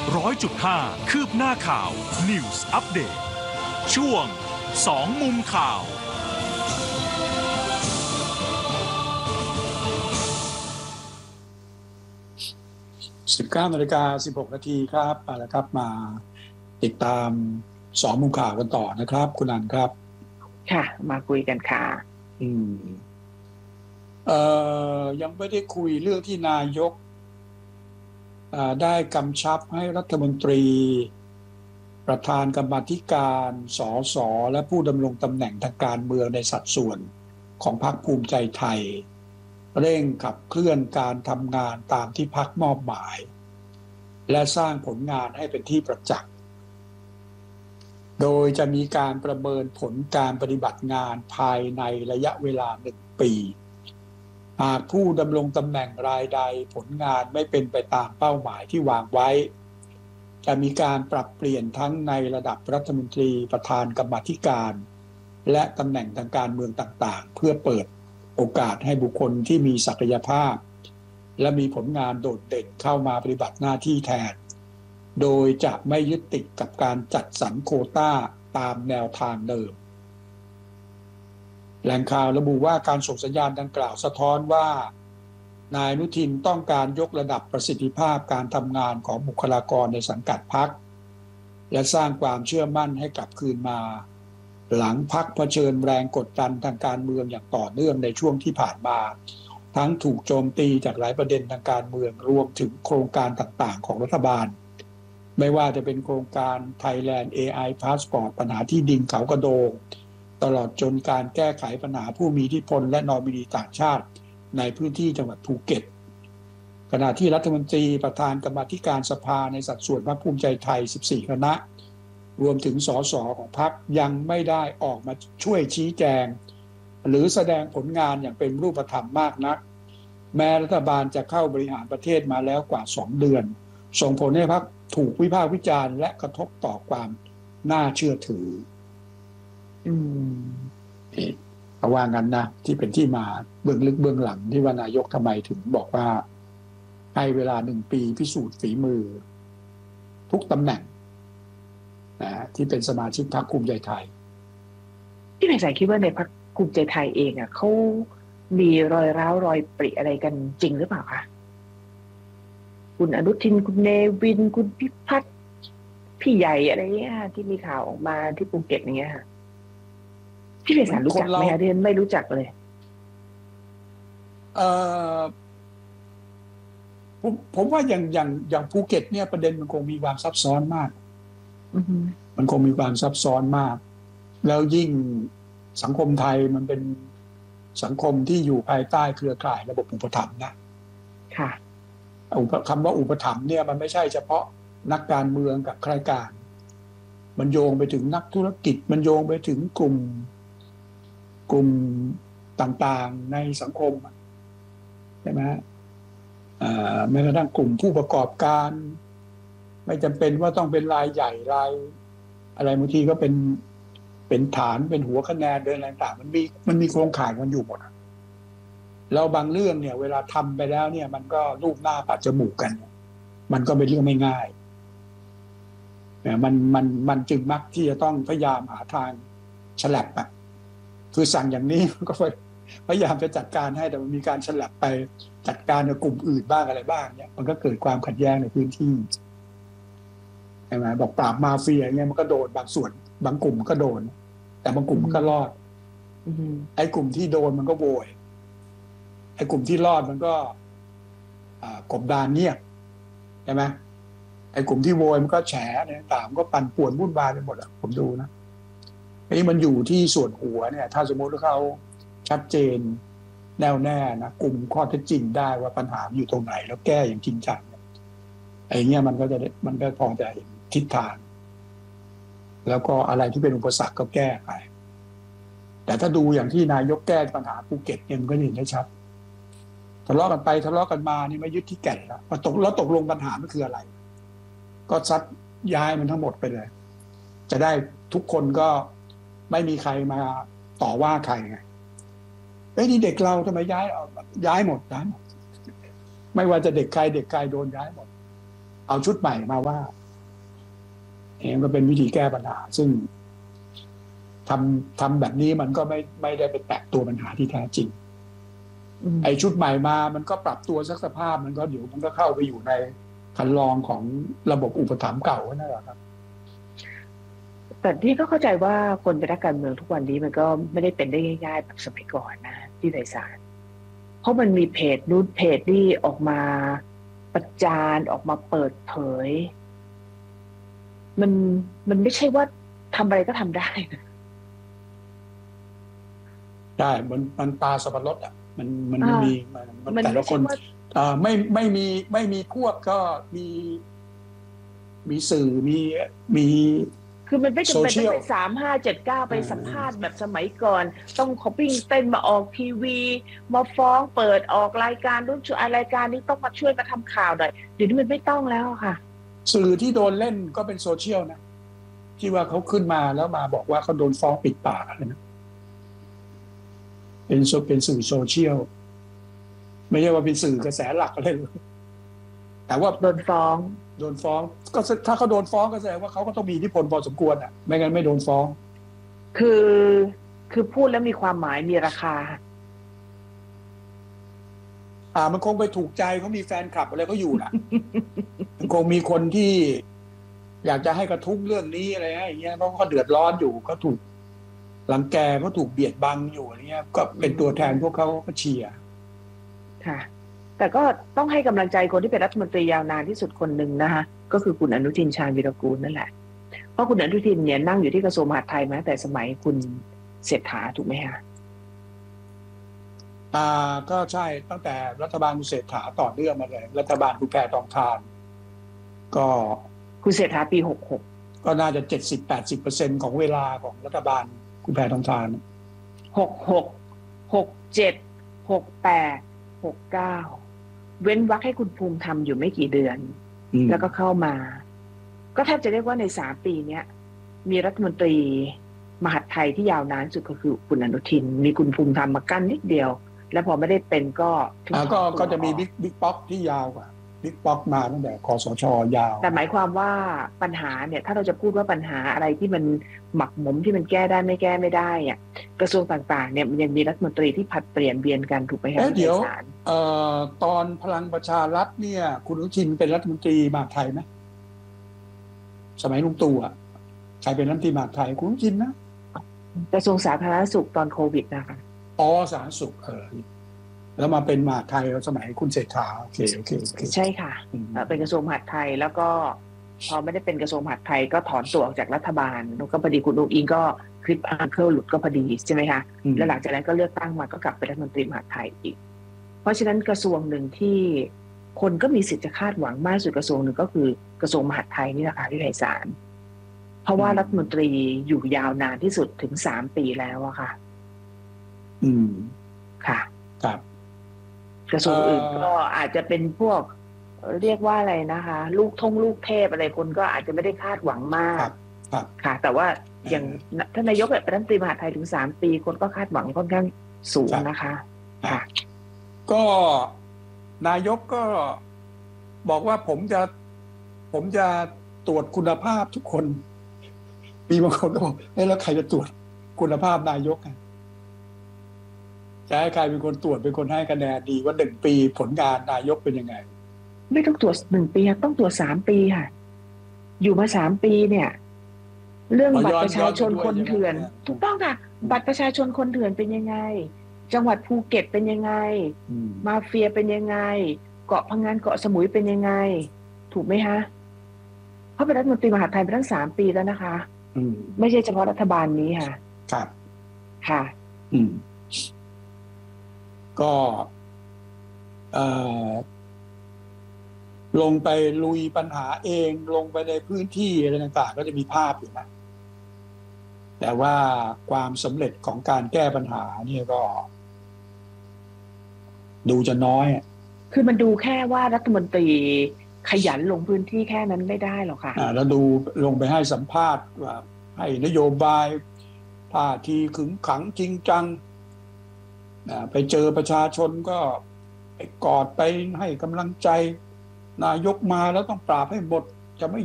100.5 คืบหน้าข่าว News Update ช่วง2มุมข่าว 19:16 น.ครับเอาละครับมาติดตาม2มุมข่าวกันต่อนะครับคุณอันครับค่ะมาคุยกันค่ะยังไม่ได้คุยเรื่องที่นายกได้กำชับให้รัฐมนตรีประธานกรรมาธิการสสและผู้ดำรงตำแหน่งทางการเมืองในสัดส่วนของพรรคภูมิใจไทยเร่งขับเคลื่อนการทำงานตามที่พรรคมอบหมายและสร้างผลงานให้เป็นที่ประจักษ์โดยจะมีการประเมินผลการปฏิบัติงานภายในระยะเวลา1 ปีหากผู้ดำรงตำแหน่งรายใดผลงานไม่เป็นไปตามเป้าหมายที่วางไว้จะมีการปรับเปลี่ยนทั้งในระดับรัฐมนตรีประธานกรรมาธิการและตำแหน่งทางการเมืองต่างๆเพื่อเปิดโอกาสให้บุคคลที่มีศักยภาพและมีผลงานโดดเด่นเข้ามาปฏิบัติหน้าที่แทนโดยจะไม่ยึดติดกับการจัดสรรโควต้าตามแนวทางเดิมแหล่งข่าวระบุว่าการส่งสัญญาณดังกล่าวสะท้อนว่านายอนุทินต้องการยกระดับประสิทธิภาพการทำงานของบุคลากรในสังกัดพรรคและสร้างความเชื่อมั่นให้กลับคืนมาหลังพรรคเผชิญแรงกดดันทางการเมืองอย่างต่อเนื่องในช่วงที่ผ่านมาทั้งถูกโจมตีจากหลายประเด็นทางการเมืองรวมถึงโครงการต่างๆของรัฐบาลไม่ว่าจะเป็นโครงการ Thailand AI Passport ปัญหาที่ดินเขากระโดงตลอดจนการแก้ไขปัญหาผู้มีอิทธิพลและนอมินีต่างชาติในพื้นที่จังหวัดภูเก็ตขณะที่รัฐมนตรีประธานกรรมาธิการสภาในสัดส่วนพรรคภูมิใจไทย14 คณะรวมถึงสสของพรรคยังไม่ได้ออกมาช่วยชี้แจงหรือแสดงผลงานอย่างเป็นรูปธรรมมากนักแม้รัฐบาลจะเข้าบริหารประเทศมาแล้วกว่า2 เดือนส่งผลให้พรรคถูกวิพากษ์วิจารณ์และกระทบต่อความน่าเชื่อถือเอาว่างั้นนะที่เป็นที่มาเบื้องลึกเบื้องหลังที่ว่านายกทำไมถึงบอกว่าให้เวลา1 ปีพิสูจน์ฝีมือทุกตำแหน่งนะที่เป็นสมาชิกพรรคภูมิใจไทยพี่แผ่นสายคิดว่าในพรรคภูมิใจไทยเองเขามีรอยร้าวรอยปริอะไรกันจริงหรือเปล่าคะคุณอนุทินคุณเนวินคุณพิพัฒน์พี่ใหญ่อะไรเงี้ยที่มีข่าวออกมาที่ภูเก็ตอย่างเงี้ยค่ะพี่เผ่นสายรู้จักไหมคะเรียนไม่รู้จักเลยผมว่าอย่างภูเก็ตเนี่ยประเด็นมันคงมีความซับซ้อนมากมันคงมีความซับซ้อนมากแล้วยิ่งสังคมไทยมันเป็นสังคมที่อยู่ภายใต้เครือข่ายระบบอุปถัมภ์นะค่ะคำว่าอุปถัมภ์เนี่ยมันไม่ใช่เฉพาะนักการเมืองกับข้าราชการมันโยงไปถึงนักธุรกิจมันโยงไปถึงกลุ่มต่างๆในสังคมใช่ไหมแม้กระทั่งกลุ่มผู้ประกอบการไม่จำเป็นว่าต้องเป็นรายใหญ่รายอะไรบางทีก็เป็นฐานเป็นหัวคะแนนเดินอะไรต่างมันมีโครงข่ายมันอยู่หมดแล้วบางเรื่องเนี่ยเวลาทำไปแล้วเนี่ยมันก็รูปหน้าปัดจมูกกันมันก็เป็นเรื่องไม่ง่ายมันจึงมักที่จะต้องพยายามหาทางฉลับคือสั่งอย่างนี้ก็พยายามจะจัดการให้แต่มันมีการฉลับไปจัดการกับกลุ่มอื่นบ้างอะไรบ้างเนี่ยมันก็เกิดความขัดแย้งในพื้นที่ใช่ไหมบอกปราบมาเฟียเนี่ยมันก็โดนบางส่วนบางกลุ่มก็โดนแต่บางกลุ่มก็รอดไอ้กลุ่มที่โดนมันก็โวยไอ้กลุ่มที่รอดมันก็กบดานเงียบใช่ไหมไอ้กลุ่มที่โวยมันก็แฉเนี่ยต่างก็ปั่นป่วนวุ่นวายไปหมดผมดูนะอันนี้มันอยู่ที่ส่วนหัวเนี่ยถ้าสมมติว่าเขาชัดเจนแน่วแน่นะกลุ่มข้อเท็จจริงได้ว่าปัญหาอยู่ตรงไหนแล้วแก้อย่างจริงจังไอ้เงี้ยมันก็พอจะเห็นทิศทางแล้วก็อะไรที่เป็นอุปสรรคก็แก้ไปแต่ถ้าดูอย่างที่นายกแก้ปัญหาภูเก็ตเนี่ยมันก็เห็นได้ชัดทะเลาะกันไปทะเลาะกันมานี่ไม่ยึดที่แก่นแล้วตกลงปัญหามันคืออะไรก็ซัดย้ายมันทั้งหมดไปเลยจะได้ทุกคนก็ไม่มีใครมาต่อว่าใครไงนี่เด็กเราทำไมย้ายหมดไม่ว่าจะเด็กใครโดนย้ายหมดเอาชุดใหม่มาว่าเองก็เป็นวิธีแก้ปัญหาซึ่งทำแบบนี้มันก็ไม่ได้ไปแตะตัวปัญหาที่แท้จริงไอ้ชุดใหม่มามันก็ปรับตัวสักสภาพมันก็เดี๋ยวมันก็เข้าไปอยู่ในคันลองของระบบอุปถัมภ์เก่านั่นแหละครับแต่ที่ก็เข้าใจว่าคนเป็นนักการเมืองทุกวันนี้มันก็ไม่ได้เป็นได้ง่ายๆแบบสมัยก่อนนะที่ไพศาลเพราะมันมีเพจนู้นเพจนี่ออกมาประจานออกมาเปิดเผยมันไม่ใช่ว่าทำอะไรก็ทำได้นะได้มันปลาสับปะรดอ่ะมันไม่มีมันแต่ละคนไม่มีพวกก็มีสื่อมีคือมันไม่จำเป็นต้องไป3579ไปสัมภาษณ์แบบสมัยก่อนต้องคอปปิ้งเต้นมาออกทีวีมาฟ้องเปิดออกรายการรุ่นรายการนี้ต้องมาช่วยมาทำข่าวหน่อยเดี๋ยวนี้มันไม่ต้องแล้วค่ะสื่อที่โดนเล่นก็เป็นโซเชียลนะที่ว่าเขาขึ้นมาแล้วมาบอกว่าเขาโดนฟ้องปิดปากอะไรนะเป็นสื่อโซเชียลไม่ใช่ว่าเป็นสื่อกระแสหลักอะไรเลยแต่ว่าโดนฟ้องก็ถ้าเขาโดนฟ้องก็แสดงว่าเขาก็ต้องมีอิทธิพลพอสมควรอ่ะไม่งั้นไม่โดนฟ้องคือพูดแล้วมีความหมายมีราคามันคงไปถูกใจเขามีแฟนคลับอะไรก็อยู่น่ะ มันคงมีคนที่อยากจะให้กระทุ้งเรื่องนี้อะไรอย่างเงี้ยเพราะเขาเดือดร้อนอยู่เขาถูกรังแกเขาถูกเบียดบังอยู่อะไรเงี้ยก็เป็นตัวแทนพวกเขาก็เชียร์ค่ะแต่ก็ต้องให้กำลังใจคนที่เป็นรัฐมนตรียาวนานที่สุดคนหนึ่งนะคะก็คือคุณอนุทินชาญวีรกูลนั่นแหละเพราะคุณอนุทินเนี่ยนั่งอยู่ที่กระทรวงมหาดไทยมาแต่สมัยคุณเศรษฐาถูกไหมคะก็ใช่ตั้งแต่รัฐบาลคุณเศรษฐาต่อเนื่องมาเลยรัฐบาลคุณแพทองธารก็คุณเศรษฐาปี66 ก็น่าจะ70-80%ของเวลาของรัฐบาลคุณแพทองธาร 66 67 68 69เว้นวรรคให้คุณภูมิธรรมอยู่ไม่กี่เดือนแล้วก็เข้ามาก็แทบจะเรียกว่าใน3 ปีนี้มีรัฐมนตรีมหาดไทยที่ยาวนานสุดก็คือคุณอนุทินมีคุณภูมิธรรมมากั้นนิดเดียวแล้วพอไม่ได้เป็นก็จะมีบิ๊กป๊อกที่ยาวกว่าบิ๊กป๊อกมาตั้งแต่คสช.ยาวแต่หมายความว่าปัญหาเนี่ยถ้าเราจะพูดว่าปัญหาอะไรที่มันหมักหมมที่มันแก้ได้ไม่แก้ไม่ได้อ่ะกระทรวงต่างๆเนี่ยมันยังมีรัฐมนตรีที่ผัดเปลี่ยนเวียนกันถูกไหมครับเดี๋ยวตอนพลังประชารัฐเนี่ยคุณอนุทินเป็นรัฐมนตรีมหาดไทยไหมสมัยลุงตู่อ่ะใครเป็นรัฐมนตรีมหาดไทยคุณอนุทินนะกระทรวงสาธารณสุขตอนโควิดนะคะสาธารณสุขแล้วมาเป็นมหาดไทยสมัยคุณเศรษฐาโอเคใช่ค่ะเป็นกระทรวงมหาดไทยแล้วก็พอไม่ได้เป็นกระทรวงมหาดไทยก็ถอนตัวออกจากรัฐบาลแล้วก็พอดีคุณอุ๊งอิงก็คลิปอังเคิลหลุดก็พอดีใช่ไหมคะแล้วหลังจากนั้นก็เลือกตั้งมาก็กลับเป็นรัฐมนตรีมหาดไทยอีกเพราะฉะนั้นกระทรวงหนึ่งที่คนก็มีสิทธิ์จะคาดหวังมากสุดกระทรวงหนึ่งก็คือกระทรวงมหาดไทยนี่แหละค่ะพี่ไพศาลเพราะว่ารัฐมนตรีอยู่ยาวนานที่สุดถึง3 ปีแล้วอะค่ะค่ะครับกระทรวงอื่นก็อาจจะเป็นพวกเรียกว่าอะไรนะคะลูกเทพอะไรคนก็อาจจะไม่ได้คาดหวังมากค่ะแต่ว่าอย่างท่านนายกเป็นรัฐมนตรีมหาดไทยถึง3 ปีคนก็คาดหวังค่อนข้างสูงนะคะค่ะก็นายกก็บอกว่าผมจะตรวจคุณภาพทุกคนมีบางคนก็บอกแล้วใครจะตรวจคุณภาพนายกจะให้ใครเป็นคนตรวจเป็นคนให้คะแนนดีว่า1 ปีผลงานนายกเป็นยังไงไม่ต้องตรวจ1 ปีต้องตรวจ3 ปีค่ะอยู่มา3 ปีเนี่ยเรื่องบัตรประชาชนคนเถื่อนถูกต้องค่ะบัตรประชาชนคนเถื่อนเป็นยังไงจังหวัดภูเก็ตเป็นยังไงมาเฟียเป็นยังไงเกาะพังงานเกาะสมุยเป็นยังไงถูกไหมคะเพราะเป็นรัฐมนตรีมหาดไทยไปตั้ง3 ปีแล้วนะคะไม่ใช่เฉพาะรัฐบาลนี้ค่ะครับค่ะก็ลงไปลุยปัญหาเองลงไปในพื้นที่อะไรต่างๆก็จะมีภาพอยู่นะแต่ว่าความสำเร็จของการแก้ปัญหาเนี่ยก็ดูจะน้อยคือมันดูแค่ว่ารัฐมนตรีขยันลงพื้นที่แค่นั้นไม่ได้หรอกค่ะแล้วดูลงไปให้สัมภาษณ์ว่าให้นโยบายท่าทีขึงขังจริงจังไปเจอประชาชนก็ไปกอดไปให้กำลังใจนายกมาแล้วต้องปราบให้หมดจะไม่